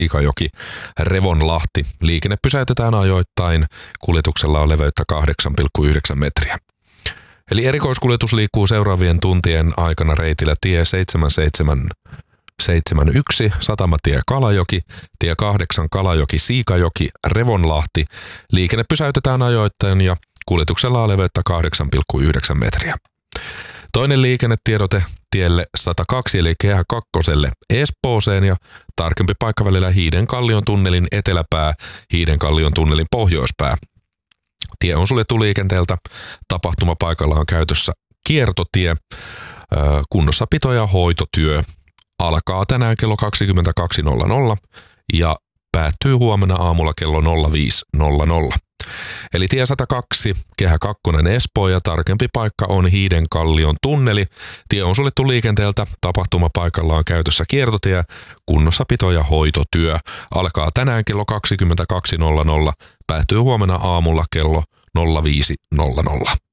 Siikajoki, Revonlahti. Liikenne pysäytetään ajoittain. Kuljetuksella on leveyttä 8,9 metriä. Eli erikoiskuljetus liikkuu seuraavien tuntien aikana reitillä tie 7771, Satamatie Kalajoki, tie 8 Kalajoki, Siikajoki, Revonlahti. Liikenne pysäytetään ajoittain ja kuljetuksella on leveyttä 8,9 metriä. Toinen liikennetiedote tielle 102 eli Kehä 2 Espooseen ja tarkempi paikka välillä Hiidenkallion tunnelin eteläpää, Hiidenkallion tunnelin pohjoispää. Tie on suljettu liikenteeltä. Tapahtumapaikalla on käytössä kiertotie. Kunnossapito- ja hoitotyö alkaa tänään kello 22.00 ja päättyy huomenna aamulla kello 05.00. Eli tie 102, Kehä 2 Espoo ja tarkempi paikka on Hiidenkallion tunneli. Tie on suljettu liikenteeltä. Tapahtumapaikalla on käytössä kiertotie, kunnossapito- ja hoitotyö. Alkaa tänään kello 22.00, päättyy huomenna aamulla kello 05.00.